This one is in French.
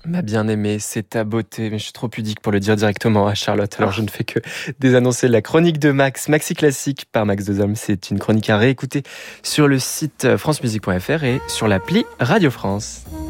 Ma bien-aimée, c'est ta beauté, mais je suis trop pudique pour le dire directement à Charlotte, alors je ne fais que désannoncer la chronique de Max, Maxi Classique par Max Dezolme. C'est une chronique à réécouter sur le site francemusique.fr et sur l'appli Radio France.